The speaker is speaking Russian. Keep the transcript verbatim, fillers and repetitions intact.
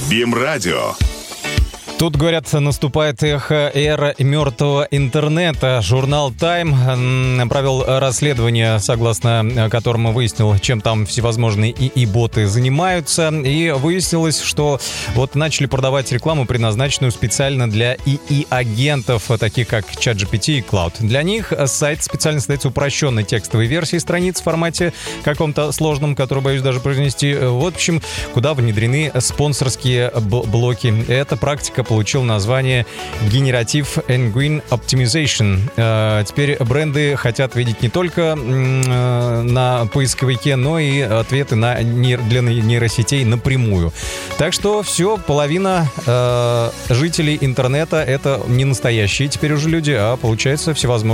БИМ-радио. Тут, говорят, наступает эхо эра мертвого интернета. Журнал Time провел расследование, согласно которому выяснил, чем там всевозможные ИИ-боты занимаются. И выяснилось, что вот начали продавать рекламу, предназначенную специально для ИИ-агентов, таких как ChatGPT и Cloud. Для них сайт специально создается упрощенной текстовой версией страниц в формате каком-то сложном, который боюсь даже произнести. Вот, в общем, куда внедрены спонсорские блоки. Эта практика получил название Generative Engine Optimization. Теперь бренды хотят видеть не только на поисковике, но и ответы на для нейросетей напрямую. Так что все, половина жителей интернета — это не настоящие теперь уже люди, а получается всевозможные